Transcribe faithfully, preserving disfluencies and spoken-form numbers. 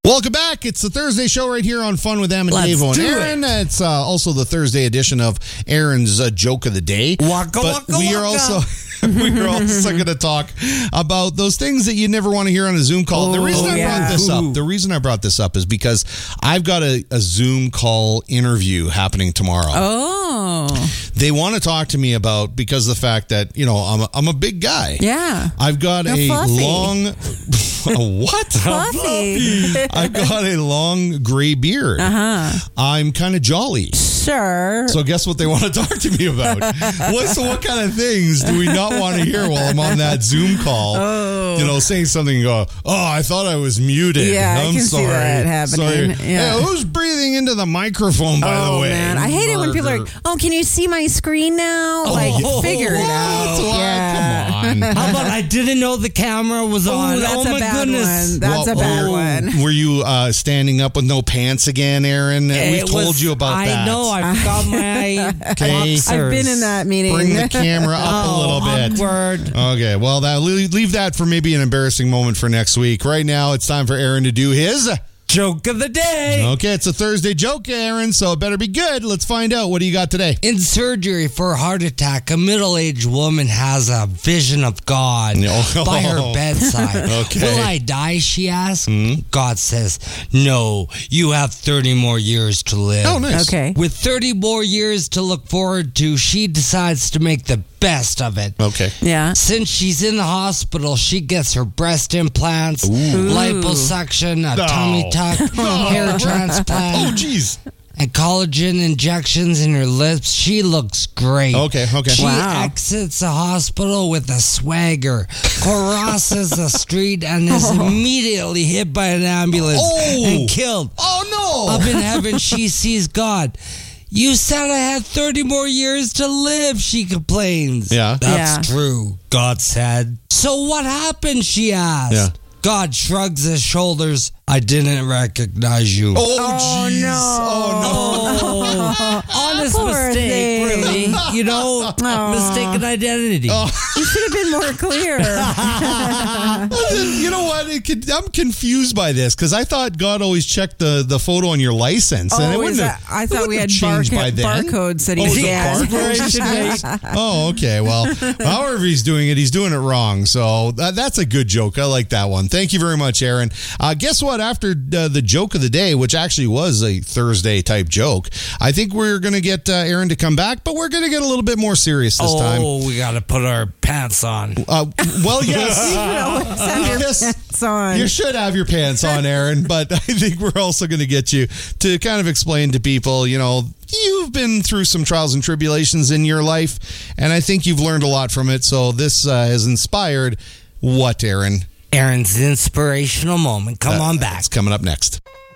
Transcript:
Welcome back. It's the Thursday show right here on Fun with Em and Let's Dave and do Aaron. it. It's uh, also the Thursday edition of Aaron's uh, Joke of the Day. Waka, but waka, we are waka. also we are also going to talk about those things that you never want to hear on a Zoom call. Oh, the reason I yeah. brought this Ooh. up, the reason I brought this up is because I've got a, a Zoom call interview happening tomorrow. Oh, They want to talk to me about because of the fact that you know I'm a, I'm a big guy. yeah. I've got You're a fluffy. long a what? Fluffy. I've got a long gray beard. Uh-huh. I'm kind of jolly. Sure. So guess what they want to talk to me about? what, so what kind of things do we not want to hear while I'm on that Zoom call? Oh. You know, saying something and go, oh, I thought I was muted. Yeah, I I'm can see sorry. that happening. Sorry. Yeah. Hey, who's breathing into the microphone, by oh, the way? man. I hate it when people are like, oh, can you see my screen now? Like, Oh, figure it What? out. What? Yeah. Come on. How about I didn't know the camera was on? Oh, that's oh a my bad goodness. one. That's Well, a bad oh, one. Were you uh, standing up with no pants again, Aaron? We've It told was- you about I that. know. I forgot my Okay. boxers. I've been in that meeting. Bring the camera up a little bit. Awkward. Okay, well, that leave leave that for maybe an embarrassing moment for next week. Right now, it's time for Aaron to do his. Joke of the day. Okay, it's a Thursday joke, Aaron, so it better be good. Let's find out. What do you got today? In surgery for a heart attack, a middle-aged woman has a vision of God Oh. by her bedside. Okay. Will I die, she asks. God says, no, you have thirty more years to live. Oh, nice. Okay. With thirty more years to look forward to, she decides to make the best of it. Okay. Yeah. Since she's in the hospital, she gets her breast implants, liposuction, a No. tummy tuck, hair transplant, Oh, jeez. and collagen injections in her lips. She looks great. Okay, okay. She Wow. exits the hospital with a swagger, crosses the street, and is immediately hit by an ambulance Oh. and killed. Oh, Up no. in heaven, she sees God. You said I had thirty more years to live, she complains. Yeah. That's Yeah. true, God said. So what happened, she asked. Yeah. God shrugs his shoulders. I didn't recognize you. Oh, Oh, jeez. no. Oh, honest Poor mistake, thing. really. You know, Aw. mistaken identity. You should have been more clear. You know what? It could, I'm confused by this because I thought God always checked the, the photo on your license. and it Oh, wouldn't is have, that, I it thought we wouldn't had have changed by barco- then. barcodes that Oh, he is it scanned. barcodes? Oh, okay. Well, however he's doing it, he's doing it wrong. So that, that's a good joke. I like that one. Thank you very much, Aaron. Uh, guess what? After uh, the joke of the day, which actually was a Thursday type joke, I think we're going to get uh, Aaron to come back, but we're going to get a little bit more serious this time. Oh, we got to put our pants on. Uh, well, yes. Have your Yes. pants on. You should have your pants on, Aaron, but I think we're also going to get you to kind of explain to people, you know, you've been through some trials and tribulations in your life, and I think you've learned a lot from it. So this uh, has inspired what, Aaron? Aaron's inspirational moment. Come Uh, on back. It's coming up next.